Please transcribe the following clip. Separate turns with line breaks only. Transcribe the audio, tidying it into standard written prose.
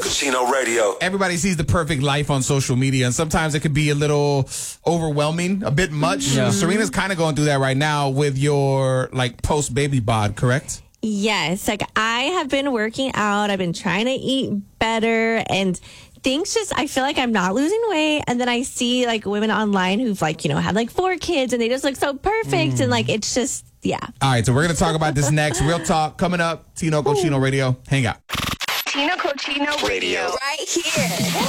Cochino Radio.
Everybody sees the perfect life on social media, and sometimes it could be a little overwhelming, a bit much.
Yeah.
Serena's kind of going through that right now with your post-baby bod, correct?
Yes, I have been working out. I've been trying to eat better, and things I feel like I'm not losing weight. And then I see women online who've had 4 kids, and they just look so perfect. And it's just, yeah.
All right, so we're going to talk about this next. Real talk coming up. Tino Cochino Radio. Hang out.
Tino Cochino Radio.
Right here.